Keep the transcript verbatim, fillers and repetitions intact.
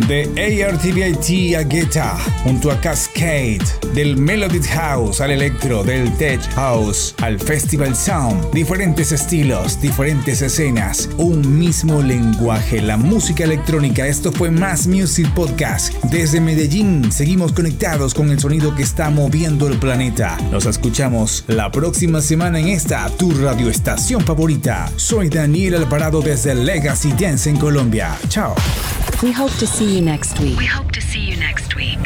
De A R T B I T a Guetta, junto a Cascade, del Melodic House al Electro, del Tech House al Festival Sound, diferentes estilos, diferentes escenas, un mismo lenguaje, la música electrónica. Esto fue Más Music Podcast. Desde Medellín seguimos conectados con el sonido que está moviendo el planeta. Nos escuchamos la próxima semana en esta, tu radioestación favorita. Soy Daniel Alvarado desde Legacy Dance en Colombia. Chao. We hope to see you next week. We hope to see you next week.